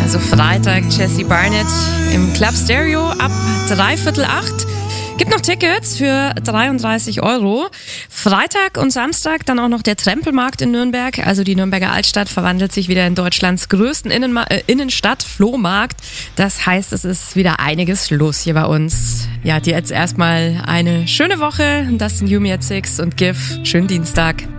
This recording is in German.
Also Freitag Jessie Barnett im Club Stereo ab 7:45. Gibt noch Tickets für 33 €. Freitag und Samstag dann auch noch der Trempelmarkt in Nürnberg. Also die Nürnberger Altstadt verwandelt sich wieder in Deutschlands größten Innenstadt-Flohmarkt. Das heißt, es ist wieder einiges los hier bei uns. Ja, dir jetzt erstmal eine schöne Woche. Das sind You Me at 6 und GIF. Schönen Dienstag.